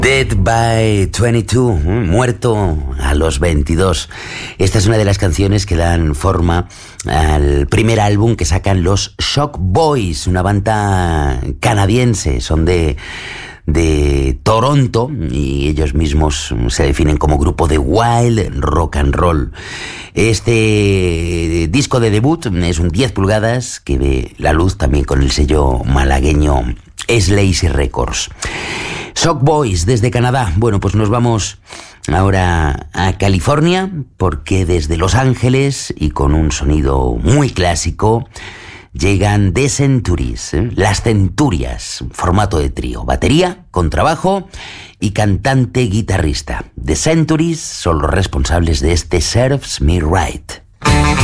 Dead by 22, muerto a los 22. Esta es una de las canciones que dan forma al primer álbum que sacan los Shock Boys, una banda canadiense, son de Toronto y ellos mismos se definen como grupo de wild rock and roll. Este disco de debut es un 10 pulgadas que ve la luz también con el sello malagueño Slazy Records. Shock Boys desde Canadá. Bueno, pues nos vamos ahora a California, porque desde Los Ángeles y con un sonido muy clásico llegan The Centuries, las Centurias, formato de trío, batería, contrabajo y cantante guitarrista. The Centuries son los responsables de este Serves Me Right.